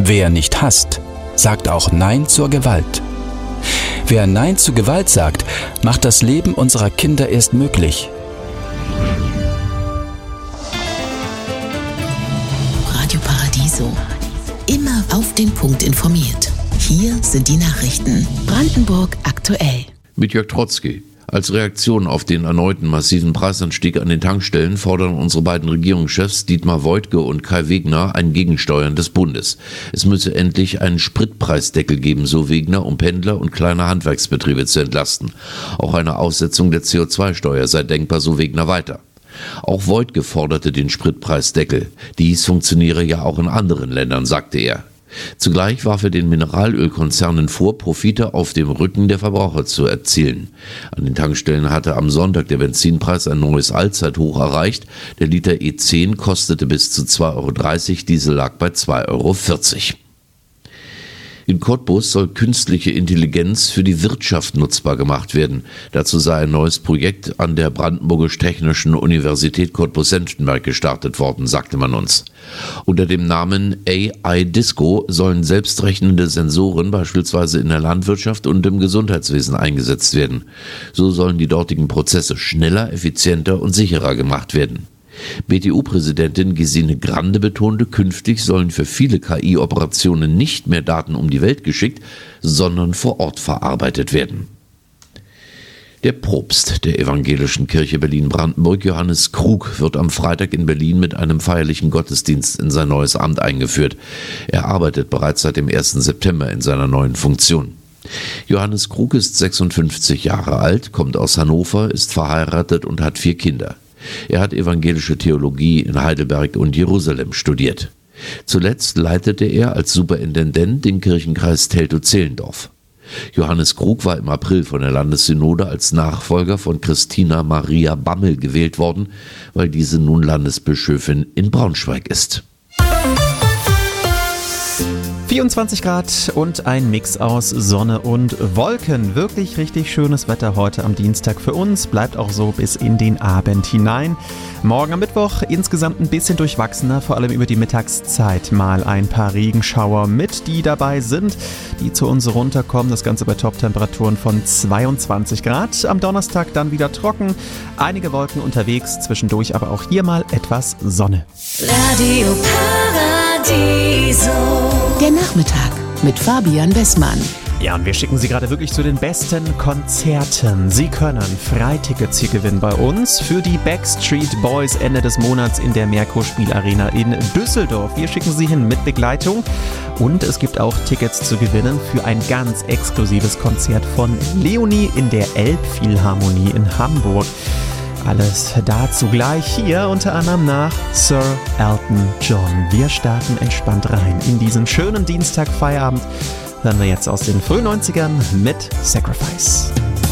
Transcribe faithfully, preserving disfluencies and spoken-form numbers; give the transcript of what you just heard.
Wer nicht hasst, sagt auch Nein zur Gewalt. Wer Nein zu Gewalt sagt, macht das Leben unserer Kinder erst möglich. Radio Paradiso. Immer auf den Punkt informiert. Hier sind die Nachrichten. Brandenburg aktuell. Mit Jörg Trotzki. Als Reaktion auf den erneuten massiven Preisanstieg an den Tankstellen fordern unsere beiden Regierungschefs Dietmar Woidke und Kai Wegner ein Gegensteuern des Bundes. Es müsse endlich einen Spritpreisdeckel geben, so Wegner, um Pendler und kleine Handwerksbetriebe zu entlasten. Auch eine Aussetzung der C O zwei Steuer sei denkbar, so Wegner weiter. Auch Woidke forderte den Spritpreisdeckel. Dies funktioniere ja auch in anderen Ländern, sagte er. Zugleich warf er den Mineralölkonzernen vor, Profite auf dem Rücken der Verbraucher zu erzielen. An den Tankstellen hatte am Sonntag der Benzinpreis ein neues Allzeithoch erreicht. Der Liter E zehn kostete bis zu zwei Euro dreißig, Diesel lag bei zwei Euro vierzig. In Cottbus soll künstliche Intelligenz für die Wirtschaft nutzbar gemacht werden. Dazu sei ein neues Projekt an der Brandenburgisch-Technischen Universität Cottbus-Senftenberg gestartet worden, sagte man uns. Unter dem Namen A I Disco sollen selbstrechnende Sensoren beispielsweise in der Landwirtschaft und im Gesundheitswesen eingesetzt werden. So sollen die dortigen Prozesse schneller, effizienter und sicherer gemacht werden. B T U-Präsidentin Gesine Grande betonte, künftig sollen für viele K I-Operationen nicht mehr Daten um die Welt geschickt, sondern vor Ort verarbeitet werden. Der Propst der Evangelischen Kirche Berlin-Brandenburg, Johannes Krug, wird am Freitag in Berlin mit einem feierlichen Gottesdienst in sein neues Amt eingeführt. Er arbeitet bereits seit dem ersten September in seiner neuen Funktion. Johannes Krug ist sechsundfünfzig Jahre alt, kommt aus Hannover, ist verheiratet und hat vier Kinder. Er hat evangelische Theologie in Heidelberg und Jerusalem studiert. Zuletzt leitete er als Superintendent den Kirchenkreis Teltow-Zehlendorf. Johannes Krug war im April von der Landessynode als Nachfolger von Christina Maria Bammel gewählt worden, weil diese nun Landesbischöfin in Braunschweig ist. vierundzwanzig Grad und ein Mix aus Sonne und Wolken. Wirklich richtig schönes Wetter heute am Dienstag für uns. Bleibt auch so bis in den Abend hinein. Morgen am Mittwoch insgesamt ein bisschen durchwachsener, vor allem über die Mittagszeit mal ein paar Regenschauer mit, die dabei sind, die zu uns runterkommen. Das Ganze bei Top-Temperaturen von zweiundzwanzig Grad. Am Donnerstag dann wieder trocken. Einige Wolken unterwegs, zwischendurch aber auch hier mal etwas Sonne. Radio Paradiso. Der Nachmittag mit Fabian Wessmann. Ja, und wir schicken Sie gerade wirklich zu den besten Konzerten. Sie können Freitickets hier gewinnen bei uns für die Backstreet Boys Ende des Monats in der Merkur Spielarena in Düsseldorf. Wir schicken Sie hin mit Begleitung und es gibt auch Tickets zu gewinnen für ein ganz exklusives Konzert von Leonie in der Elbphilharmonie in Hamburg. Alles dazu gleich hier, unter anderem nach Sir Elton John. Wir starten entspannt rein in diesen schönen Dienstag-Feierabend. Hören wir jetzt aus den frühen neunzigern mit Sacrifice.